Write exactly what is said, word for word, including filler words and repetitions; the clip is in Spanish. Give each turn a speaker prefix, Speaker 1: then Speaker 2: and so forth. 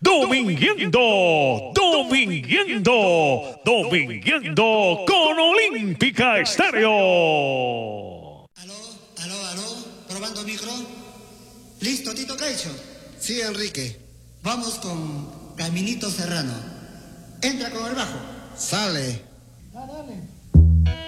Speaker 1: Domingueando, domingueando, domingueando con Olímpica Estéreo.
Speaker 2: Aló, aló, aló, probando micro. ¿Listo, Tito Caicho?
Speaker 3: Sí, Enrique.
Speaker 2: Vamos con Caminito Serrano. Entra con el bajo.
Speaker 3: Sale.
Speaker 2: Ah, dale.